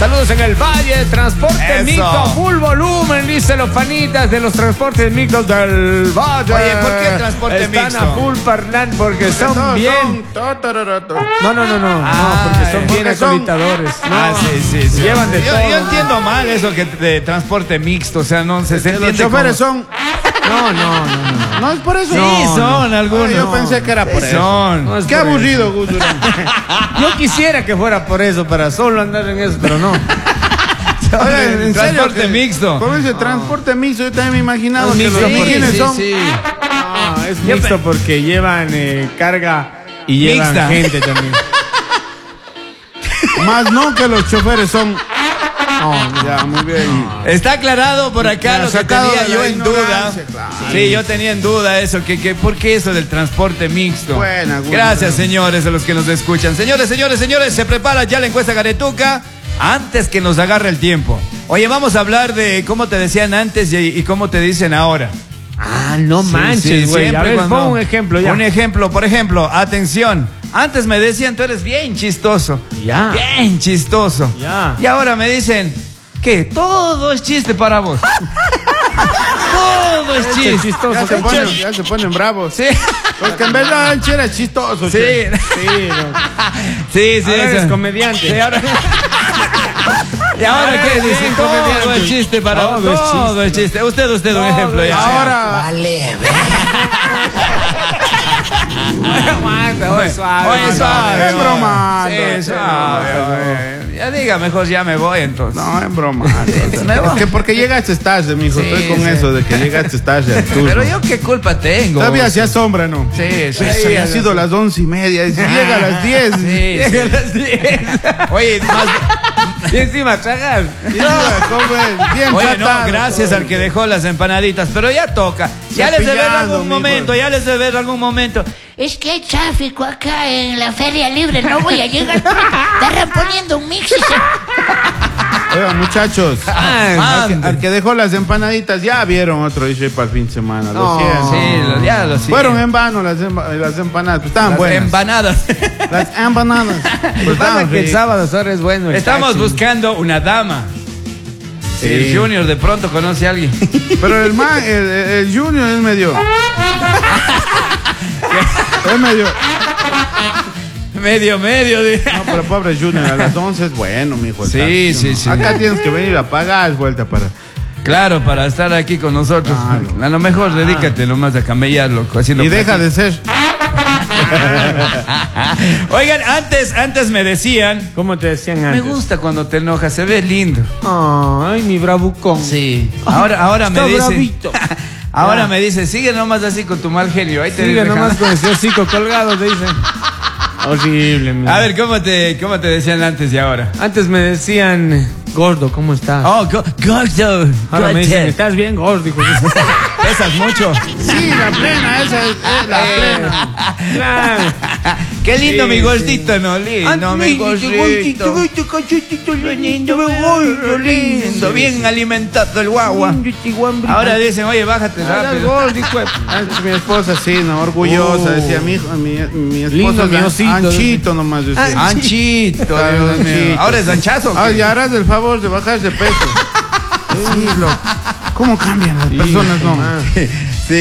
Saludos en el Valle, transporte Eso. mixto, full volumen, dice los panitas de los transportes mixtos del Valle. Oye, ¿por qué transporte Están mixto? a full parlante porque son bien. No, porque son bien acolitadores. No, sí. Llevan de todo. Yo entiendo mal eso que de transporte mixto, o sea, no se entiende. Los choferes como- son. No. No es por eso. Sí, son algunos. Yo pensé que era por eso. Son. No es Qué por eso. aburrido, Gus Durán. Yo quisiera que fuera por eso, para solo andar en eso, pero no. Oye, en serio, Transporte que- mixto. Con ese transporte mixto, yo también me he imaginado Es que los mixto, mixines son. No, es mixto porque llevan carga y llevan Mixta. gente también. Más no que los choferes son. Ya, muy bien. Está aclarado por acá Me ha lo que sacado tenía de la yo en duda. ignorancia, claro. Sí, yo tenía en duda eso, ¿por qué eso del transporte mixto? Buena, Gus. Gracias, señores, a los que nos escuchan. Señores, se prepara ya la encuesta Garetuca antes que nos agarre el tiempo. Oye, vamos a hablar de cómo te decían antes y cómo te dicen ahora. Ah, no Sí, manches, güey. siempre A ver, cuando- pon un ejemplo ya. Un ejemplo, por ejemplo, atención. Antes me decían, tú eres bien chistoso. Ya. Bien chistoso. Ya. Y ahora me dicen, ¿qué? Todo es chiste para vos. Todo es chiste. chistoso. Ya se ponen bravos. Sí. Porque en verdad el era chistoso. Sí. che. Sí, no. Sí, Ahora eres eso. comediante. Sí, ahora... ¿Y ahora qué Eres dicen? bien Todo comediante. es chiste para vos. Todo es Todo es chiste. Usted un Todo ejemplo es ya. Ahora. Aguanta, oye, suave. Oye, suave. Es broma. Sí, suave. Oye. Ya diga, mejor ya me voy entonces. No, es broma. Me voy. Es que porque llegaste tarde, mijo. Sí, Estoy con sí. eso de que llegaste tarde al turno. Pero yo qué culpa tengo. Todavía hacía sombra, ¿no? Sí, sí, Sí, ha sido las 11:30. Y llega a las 10. Sí, Llega a las 10. Oye, más... Y encima tragas. Bien Oye, no, tratado. gracias al que dejó las empanaditas, pero ya toca. Ya les debe ver Cepillando, algún mijo. momento, ya les debe ver algún momento. Es que hay tráfico acá en la Feria Libre, no voy a llegar. Estarán poniendo un mix. Oigan, muchachos. Al que dejó las empanaditas, ya vieron otro DJ para el fin de semana. Lo siento. Sí, ya lo siento. Fueron en vano las empanadas. Pues estaban Las buenas. empanadas. Las empanadas. Pues Pasa estaban que el ricas. sábado ahora es bueno. el Estamos taxi. buscando una dama. Si el Junior de pronto conoce a alguien. Pero el Junior es medio. Es medio. Medio. No, pero pobre Junior, a las 11 es bueno, mijo. el Sí, taxi, sí, ¿no? sí. Acá tienes que venir a pagar vuelta para. Claro, para estar aquí con nosotros. Claro. A lo mejor dedícate nomás a camellar, loco. Haciendo Y deja de ser. Oigan, antes me decían. ¿Cómo te decían Me antes? gusta cuando te enojas, se ve lindo. Ay, mi bravucón. Sí. Ahora me está dice. bravito. Ahora Ya. me dice, sigue nomás así con tu mal genio. Ahí te Sigue dejan. nomás con ese hocico colgado, te dicen. Horrible, mi. A ver, ¿cómo te decían antes y ahora? Antes me decían, gordo, ¿cómo estás? Oh, gordo. Ahora me dicen, estás bien gordo, hijo. Pesas mucho. Sí, la plena, esa es la plena. Claro. Qué lindo Sí, mi sí. gordito, ¿no? Lindo, mi gordito. Lindo, bien alimentado el guagua. Ahora dicen, oye, bájate rápido. Antes mi esposa, sí, no, orgullosa. Decía, mi Lindo, esposa mi es osito. anchito nomás. Decía. Anchito, Claro, Dios mío. anchito. Ahora es anchazo. Ay, harás el favor de bajar de peso. Sí, ¿cómo cambian las personas, no?